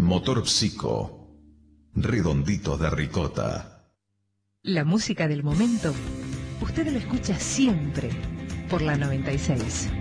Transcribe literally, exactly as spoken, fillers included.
Motor Psico. Redonditos de ricota. La música del momento, usted la escucha siempre por la noventa y seis.